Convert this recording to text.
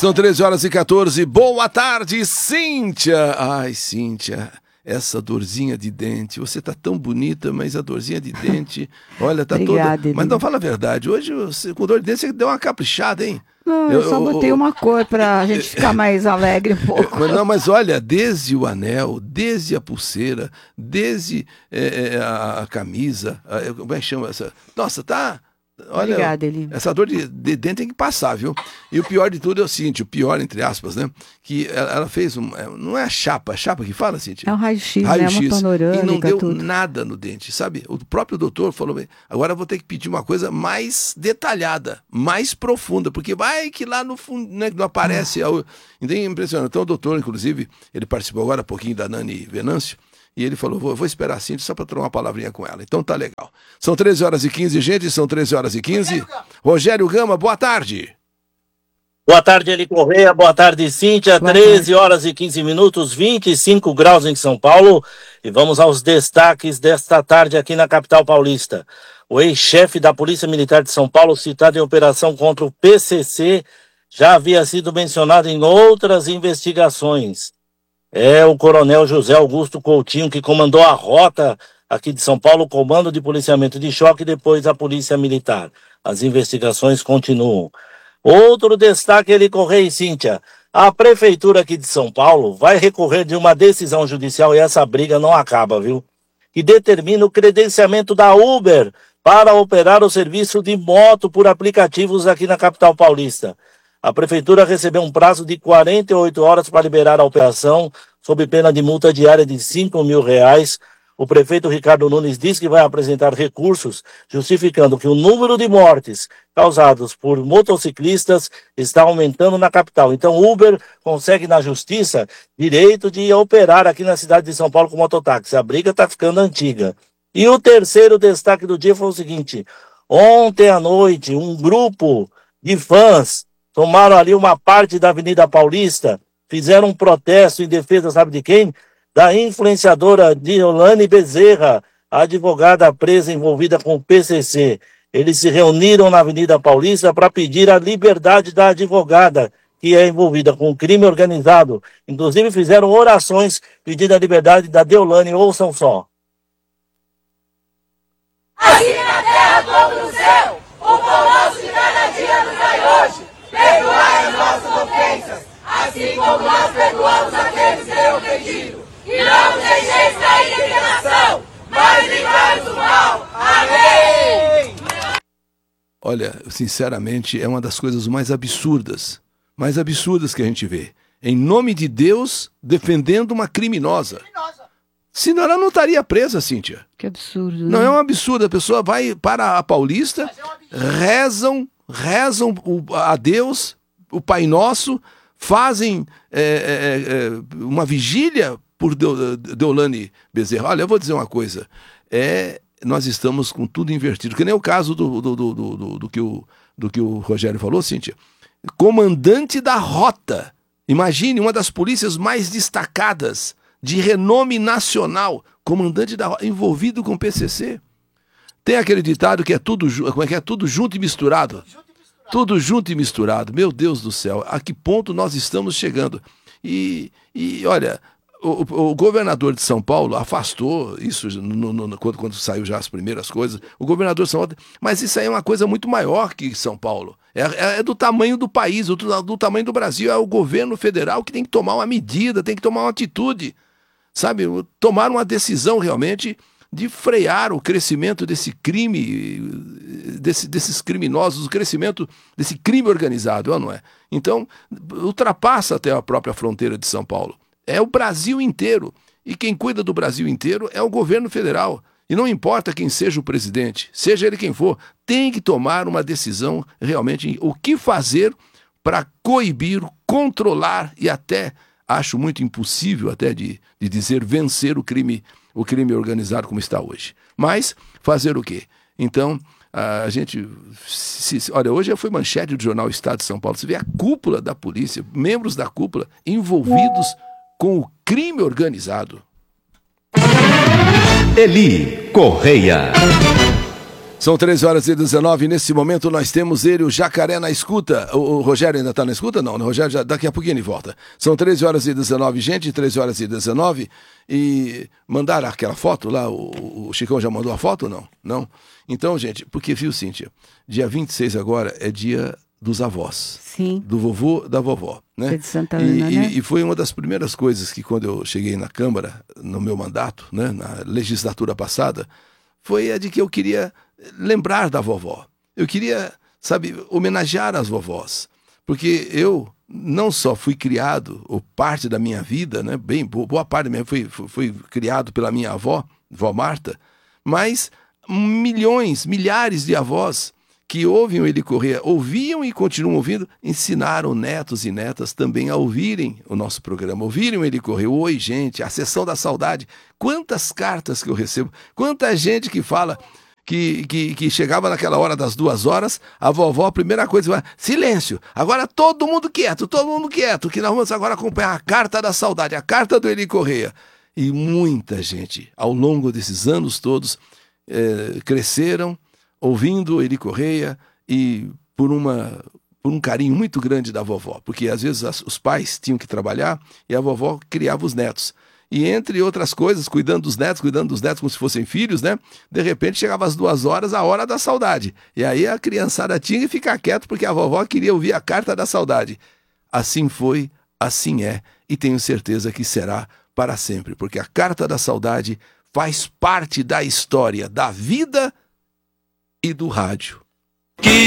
São 13h14. Boa tarde, Cíntia. Ai, Cíntia, essa dorzinha de dente. Você tá tão bonita, mas a dorzinha de dente, olha, tá Obrigada, toda... Mas não, fala a verdade. Hoje, você, com dor de dente, você deu uma caprichada, hein? Não, eu só botei uma cor pra gente ficar mais alegre um pouco. Mas olha, desde o anel, desde a pulseira, desde a camisa, como é que chama essa? Nossa, tá... Olha, obrigada, Eli. Essa dor de dente tem que passar, viu? E o pior de tudo é o seguinte, o pior, entre aspas, né? Que ela fez não é a chapa que fala, Cíntia? É um raio-x, né? Uma panorâmica, e não deu tudo. nada no dente, sabe? O próprio doutor falou, agora eu vou ter que pedir uma coisa mais detalhada, mais profunda, porque vai que lá no fundo, né, não aparece... Então é impressionante. Então o doutor, inclusive, ele participou agora um pouquinho da Nani Venâncio, e ele falou, vou esperar a Cíntia só para trocar uma palavrinha com ela. Então tá legal. São 13h15, gente, são 13h15. Rogério Gama, boa tarde. Boa tarde, Eli Correia. Boa tarde, Cíntia. 13h15, 25 graus em São Paulo. E vamos aos destaques desta tarde aqui na capital paulista. O ex-chefe da Polícia Militar de São Paulo, citado em operação contra o PCC, já havia sido mencionado em outras investigações. É o coronel José Augusto Coutinho, que comandou a rota aqui de São Paulo, comando de policiamento de choque, e depois a Polícia Militar. As investigações continuam. Outro destaque, Eli Correia e Cíntia. A Prefeitura aqui de São Paulo vai recorrer de uma decisão judicial, e essa briga não acaba, viu? Que determina o credenciamento da Uber para operar o serviço de moto por aplicativos aqui na capital paulista. A Prefeitura recebeu um prazo de 48 horas para liberar a operação, sob pena de multa diária de R$5.000. O prefeito Ricardo Nunes diz que vai apresentar recursos, justificando que o número de mortes causados por motociclistas está aumentando na capital. Então, Uber consegue na justiça direito de operar aqui na cidade de São Paulo com mototáxi. A briga está ficando antiga. E o terceiro destaque do dia foi o seguinte: ontem à noite, um grupo de fãs tomaram ali uma parte da Avenida Paulista, fizeram um protesto em defesa, sabe de quem? Da influenciadora Deolane Bezerra, a advogada presa envolvida com o PCC. Eles se reuniram na Avenida Paulista para pedir a liberdade da advogada, que é envolvida com crime organizado. Inclusive fizeram orações pedindo a liberdade da Deolane. Ouçam só. Assim na terra como no céu, o pão nosso de cada dia nos dai hoje. Perdoai as nossas ofensas, assim como nós perdoamos aqueles que têm ofendido. E não nos deixeis cair em tentação, mas livrai-nos do mal. Amém! Olha, sinceramente, é uma das coisas mais absurdas que a gente vê. Em nome de Deus, defendendo uma criminosa. Senão ela não estaria presa, Cíntia. Que absurdo. Né? Não é um absurdo. A pessoa vai para a Paulista, rezam a Deus, o Pai Nosso, fazem uma vigília por Deolane Bezerra. Olha, eu vou dizer uma coisa. Nós estamos com tudo invertido. Que nem o caso do que o Rogério falou, Cíntia. Comandante da rota. Imagine, uma das polícias mais destacadas, de renome nacional, comandante da rota, envolvido com o PCC. Tem aquele ditado que é tudo junto e misturado. Tudo junto e misturado. Meu Deus do céu, a que ponto nós estamos chegando? E olha, o governador de São Paulo afastou isso quando saiu já as primeiras coisas. O governador de São Paulo... Mas isso aí é uma coisa muito maior que São Paulo. É do tamanho do país, do tamanho do Brasil. É o governo federal que tem que tomar uma medida, tem que tomar uma atitude. Sabe? Tomar uma decisão realmente de frear o crescimento desse crime, desses criminosos, o crescimento desse crime organizado, não é? Então, ultrapassa até a própria fronteira de São Paulo. É o Brasil inteiro. E quem cuida do Brasil inteiro é o governo federal. E não importa quem seja o presidente, seja ele quem for, tem que tomar uma decisão realmente o que fazer para coibir, controlar e até, acho muito impossível até de dizer, vencer o crime organizado como está hoje. Mas fazer o quê? Então, a gente... olha, hoje foi manchete do jornal Estado de São Paulo. Você vê a cúpula da polícia, membros da cúpula envolvidos com o crime organizado. Eli Correia. São 13h19, nesse momento nós temos ele, o Jacaré, na escuta. O Rogério ainda está na escuta? Não, o Rogério já, daqui a pouquinho ele volta. São 13h19, gente, 13h19, e mandaram aquela foto lá, o Chicão já mandou a foto ou não? Não? Então, gente, porque, viu, Cíntia, dia 26 agora é dia dos avós. Sim. Do vovô, da vovó, né? De Santa Ana, né? E foi uma das primeiras coisas que quando eu cheguei na Câmara, no meu mandato, né, na legislatura passada, foi a de que eu queria lembrar da vovó. Eu queria, sabe, homenagear as vovós. Porque eu não só fui criado, ou parte da minha vida, né, bem, boa parte da minha vida fui criado pela minha avó, vó Marta, mas milhares de avós que ouvem o Eli Corrêa, ouviam e continuam ouvindo, ensinaram netos e netas também a ouvirem o nosso programa, ouvirem o Eli Corrêa. Oi, gente, a sessão da saudade. Quantas cartas que eu recebo, quanta gente que fala que chegava naquela hora das 2h, a vovó, a primeira coisa, vai, silêncio, agora todo mundo quieto, que nós vamos agora acompanhar a carta da saudade, a carta do Eli Corrêa. E muita gente, ao longo desses anos todos, cresceram ouvindo Eli Corrêa e por um carinho muito grande da vovó, porque às vezes os pais tinham que trabalhar e a vovó criava os netos. E entre outras coisas, cuidando dos netos como se fossem filhos, né? De repente chegava às 2h, a hora da saudade. E aí a criançada tinha que ficar quieto porque a vovó queria ouvir a carta da saudade. Assim foi, assim é, e tenho certeza que será para sempre, porque a carta da saudade faz parte da história da vida e do rádio.